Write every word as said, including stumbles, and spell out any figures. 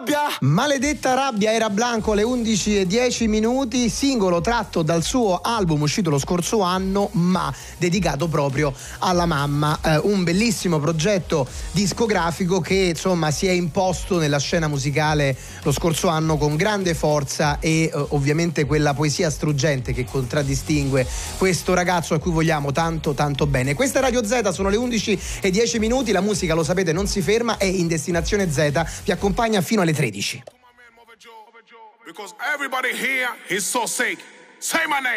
rabbia. Maledetta rabbia era Blanco alle undici e dieci minuti, singolo tratto dal suo album uscito lo scorso anno, ma dedicato proprio alla mamma. Eh, un bellissimo progetto discografico che insomma si è imposto nella scena musicale lo scorso anno con grande forza e eh, ovviamente quella poesia struggente che contraddistingue questo ragazzo a cui vogliamo tanto tanto bene. Questa è Radio Z, sono le undici e dieci minuti, la musica lo sapete non si ferma e in Destinazione Z vi accompagna fino alle tredici. Because everybody here is so sick. Say my name.